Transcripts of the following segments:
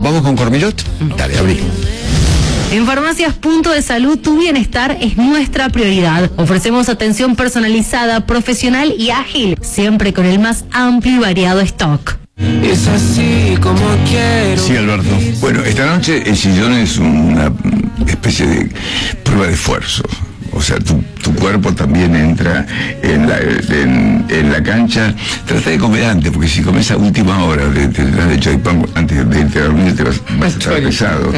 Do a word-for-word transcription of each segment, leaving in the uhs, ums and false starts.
¿Vamos con Cormillot? Dale, abrí. En Farmacias Punto de Salud, tu bienestar es nuestra prioridad. Ofrecemos atención personalizada, profesional y ágil, siempre con el más amplio y variado stock. Es así como quiero. Sí, Alberto. Bueno, esta noche el sillón es una especie de prueba de esfuerzo. O sea, tu, tu cuerpo también entra en la, en, en la cancha. Trata de comer antes, porque si comes a última hora, te tendrás de choipán antes de irte a dormir, te vas, vas a estar pesado.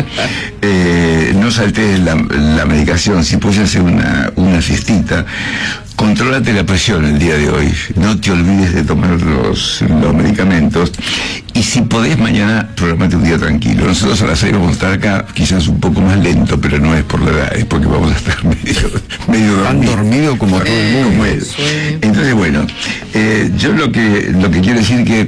Eh, no saltes la, la medicación. Si puedes hacer una, una siestita, contrólate la presión el día de hoy. No te olvides de tomar los, los medicamentos. Y si podés, mañana programate un día tranquilo. Nosotros a las seis vamos a estar acá, quizás un poco más lento, pero no es por la edad, es porque vamos a estar medio, medio dormidos. Tan dormido como todo el mundo. Como él. Entonces, bueno, eh, yo lo que, lo que quiero decir que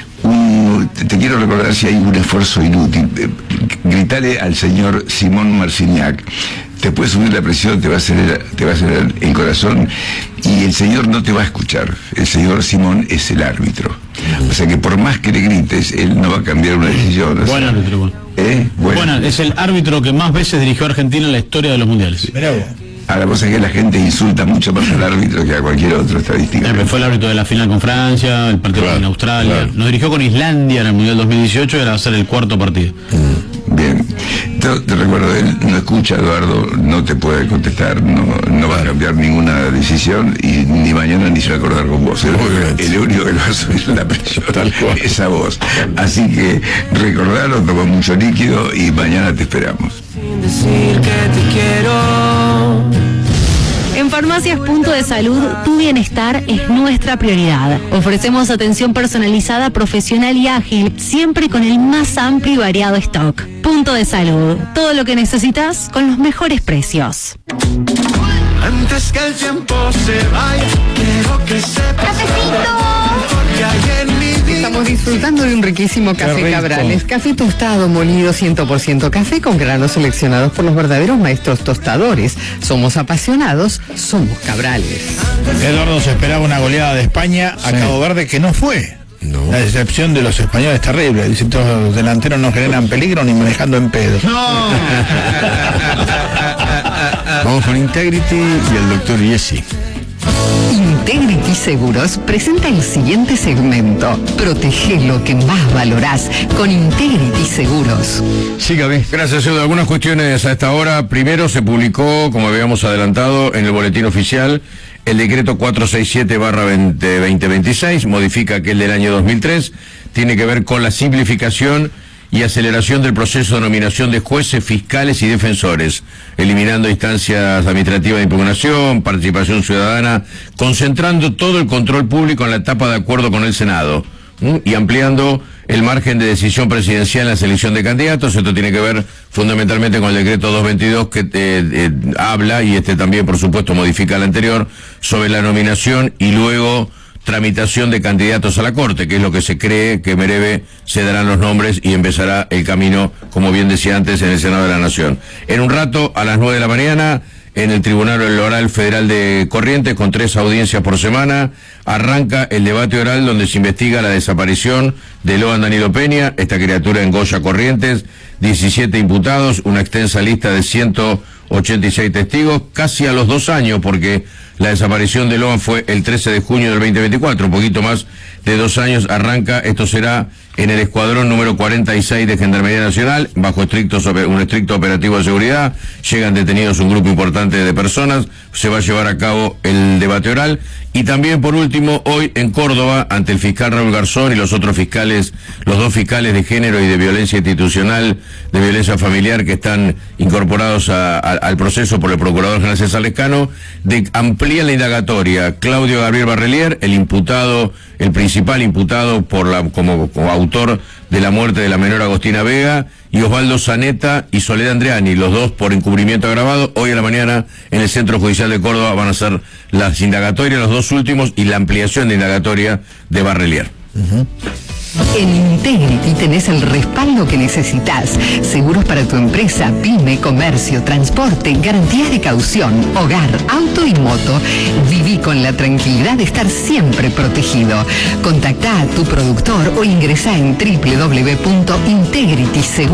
un, te, te quiero recordar, si hay un esfuerzo inútil, eh, gritale al señor Simón Marciniak. Te puede subir la presión, te va a hacer, te va a hacer el corazón, y el señor no te va a escuchar. El señor Simón es el árbitro. O sea que por más que le grites, él no va a cambiar una decisión. Buen sea, árbitro, bueno. ¿Eh? Bueno. Bueno, es el árbitro que más veces dirigió a Argentina en la historia de los mundiales. Ahora, vos sabés que la gente insulta mucho más al árbitro que a cualquier otro estadística. Eh, fue el árbitro de la final con Francia, el partido claro, con Australia. Claro. Nos dirigió con Islandia en el Mundial dos mil dieciocho, era hacer el cuarto partido. Mm, bien. Te, te recuerdo, él no escucha, Eduardo, no te puede contestar, no, no va a cambiar ninguna decisión, y ni mañana ni se va a acordar con vos. El, el único que le va a subir la presión es a vos. Así que recordalo, toma mucho líquido y mañana te esperamos. Sin decir que te quiero. En Farmacias Punto de Salud, tu bienestar es nuestra prioridad. Ofrecemos atención personalizada, profesional y ágil, siempre con el más amplio y variado stock. Punto de Salud, todo lo que necesitas con los mejores precios. Antes que el tiempo se vaya, quiero que sepas porque hay en mi vida. Estamos disfrutando de un riquísimo café Cabrales, café tostado, molido cien por ciento, café con granos seleccionados por los verdaderos maestros tostadores. Somos apasionados, somos Cabrales. Eduardo, se esperaba una goleada de España a Sí. Cabo Verde, que no fue. No. La decepción de los españoles es terrible. Dicen todos los delanteros no generan peligro ni manejando en pedo. Vamos con Integrity y el doctor Jesse. Integrity Seguros presenta el siguiente segmento. Protege lo que más valorás con Integrity Seguros. Sí, Gaby. Gracias, Edu. Algunas cuestiones a esta hora. Primero, se publicó, como habíamos adelantado, en el boletín oficial, el decreto cuatrocientos sesenta y siete barra veinte veintiséis, modifica aquel del año dos mil tres, tiene que ver con la simplificación y aceleración del proceso de nominación de jueces, fiscales y defensores, eliminando instancias administrativas de impugnación, participación ciudadana, concentrando todo el control público en la etapa de acuerdo con el Senado, ¿m? y ampliando el margen de decisión presidencial en la selección de candidatos. Esto tiene que ver fundamentalmente con el decreto doscientos veintidós que eh, eh, habla, y este también por supuesto modifica el anterior, sobre la nominación y luego tramitación de candidatos a la Corte, que es lo que se cree que en breve se darán los nombres y empezará el camino, como bien decía antes, en el Senado de la Nación. En un rato, a las nueve de la mañana, en el Tribunal Oral Federal de Corrientes, con tres audiencias por semana, arranca el debate oral donde se investiga la desaparición de Loan Danilo Peña, esta criatura en Goya, Corrientes, diecisiete imputados, una extensa lista de ciento ochenta y seis testigos, casi a los dos años, porque la desaparición de Loan fue el trece de junio del veinte veinticuatro, un poquito más de dos años arranca. Esto será en el escuadrón número cuarenta y seis de Gendarmería Nacional, bajo estricto, un estricto operativo de seguridad. Llegan detenidos un grupo importante de personas, se va a llevar a cabo el debate oral. Y también, por último, hoy en Córdoba, ante el fiscal Raúl Garzón y los otros fiscales, los dos fiscales de género y de violencia institucional, de violencia familiar, que están incorporados a, a, al proceso por el Procurador General César Lescano, de amplían la indagatoria. Claudio Gabriel Barrelier, el imputado, el principal imputado por la, como, como autor de la muerte de la menor Agostina Vega, y Osvaldo Zaneta y Soledad Andreani, los dos por encubrimiento agravado. Hoy a la mañana en el Centro Judicial de Córdoba van a ser las indagatorias, los dos últimos, y la ampliación de indagatoria de Barrelier. Uh-huh. En Integrity tenés el respaldo que necesitas. Seguros para tu empresa, pyme, comercio, transporte, garantías de caución, hogar, auto y moto. Viví con la tranquilidad de estar siempre protegido. Contactá a tu productor o ingresá en doble u doble u doble u punto integrity seguro